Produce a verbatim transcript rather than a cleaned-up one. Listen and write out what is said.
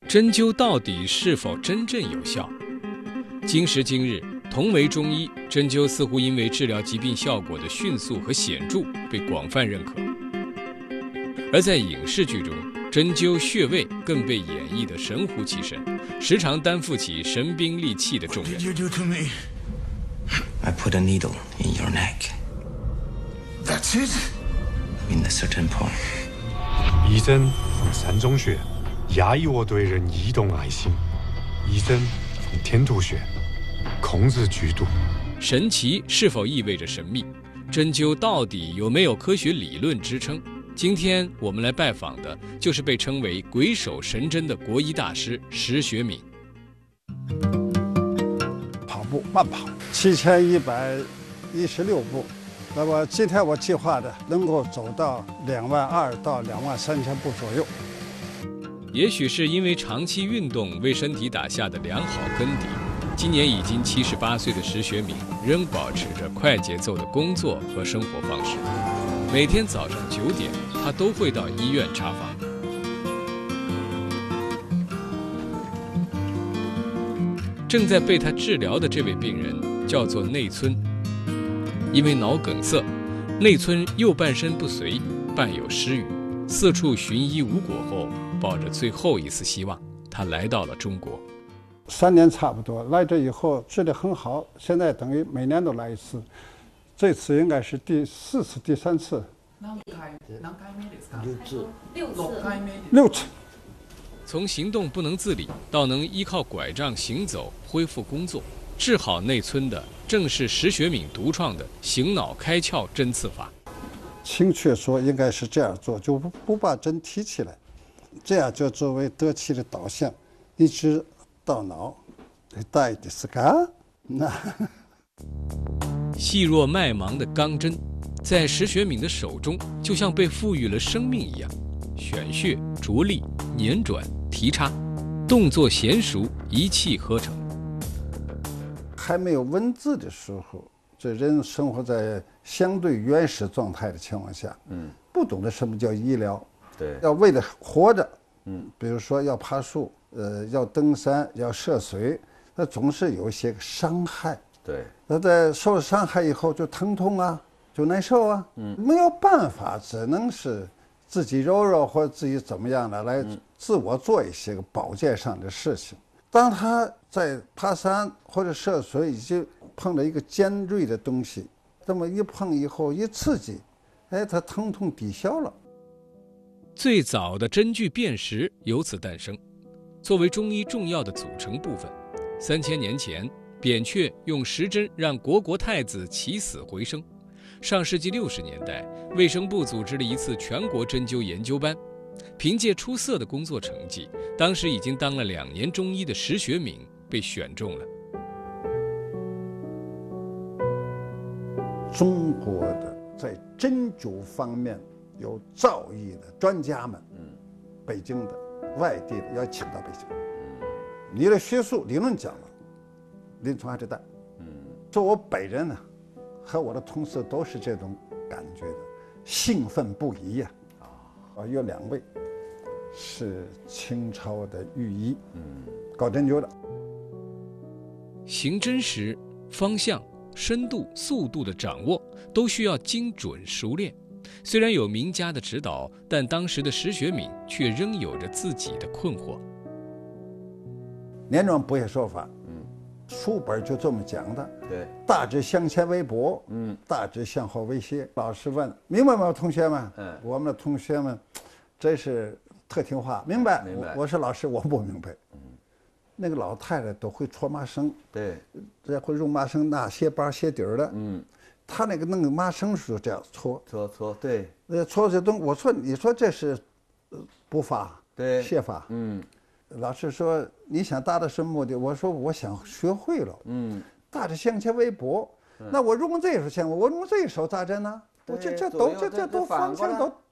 针灸到底是否真正有效？今时今日，同为中医，针灸似乎因为治疗疾病效果的迅速和显著被广泛认可。而在影视剧中，针灸穴位更被演绎得神乎其神，时常担负起神兵利器的重任。 What did you do to me? I put a needle in your neck. That's it? In a certain point. 医针从膻中穴压抑我对人移动爱心，医针从天突穴控制剧毒。 神奇是否意味着神秘？针灸到底有没有科学理论支撑？今天我们来拜访的就是被称为鬼手神针的国医大师石学敏。 跑步慢跑七千一百一十六步，那么今天我计划的能够走到两万二到两万三千步左右。 也许是因为长期运动为身体打下的良好根底，今年已经七十八岁的石学敏仍保持着快节奏的工作和生活方式。每天早上九点，他都会到医院查房。正在被他治疗的这位病人叫做内村，因为脑梗塞，内村右半身不遂，伴有失语，四处寻医无果后，抱着最后一丝希望，他来到了中国。 三年差不多，来这以后治得很好，现在等于每年都来一次。这次应该是第四次、第三次。 六次。 六次。 从行动不能自理到能依靠拐杖行走、恢复工作，治好内村的正是石学敏独创的醒脑开窍针刺法。 精确说应该是这样做，就不不把针提起来，这样就作为得气的导向，一直到脑，带的是干那。 细若麦芒的钢针，在石学敏的手中，就像被赋予了生命一样，选穴、着力、捻转、提插，动作娴熟，一气呵成。 还没有文字的时候，这人生活在相对原始状态的情况下，嗯，不懂得什么叫医疗， 对， 要为了活着，嗯，比如说要爬树，呃，要登山，要涉水，那总是有一些伤害。 对， 那在受了伤害以后就疼痛啊，就难受啊，嗯，没有办法，只能是自己揉揉或者自己怎么样的来自我做一些个保健上的事情。当他在爬山或者涉水已经碰到一个尖锐的东西，这么一碰以后一刺激，哎，他疼痛抵消了。 最早的针具辨识由此诞生，作为中医重要的组成部分。三千年前，扁鹊用石针让国国太子起死回生。上世纪六十年代，卫生部组织了一次全国针灸研究班。凭借出色的工作成绩，当时已经当了两年中医的石学敏被选中了。 中国的在针灸方面有造诣的专家们，嗯，北京的、外地的要请到北京。你的学术理论讲了，临床还得带。嗯，说我本人呢，和我的同事都是这种感觉的，兴奋不已呀。啊，有两位是清朝的御医，嗯，搞针灸的。 行针时，方向、深度、速度的掌握都需要精准熟练。虽然有名家的指导，但当时的石学敏却仍有着自己的困惑。 年终补写说法，嗯，书本就这么讲的， 对， 大致向前为补，嗯，大致向后为歇。老师问明白吗，同学们？嗯，我们的同学们真是特听话，明白？ 明白。 我, 我是老师，我不明白。嗯，那个老太太都会搓麻绳， 对， 这会用麻绳拿鞋把鞋底儿的，嗯，她那个弄个麻绳是这样搓搓搓，对， 呃，搓这东，我说你说这是补法， 对， 泻法，嗯。老师说：“你想达到什么目的？”我说：“我想学会了。”嗯，大致向前为补。那我用这手向我，我用这手扎针呢？我这这都这这都方向都